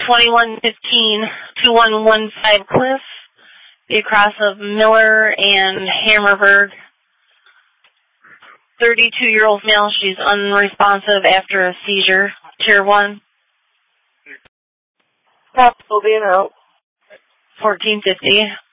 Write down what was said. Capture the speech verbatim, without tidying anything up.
twenty-one fifteen, two one one five Cliff, the across of Miller and Hammerberg. thirty-two-year-old male, she's unresponsive after a seizure. Tier one. Possible being out. fourteen fifty.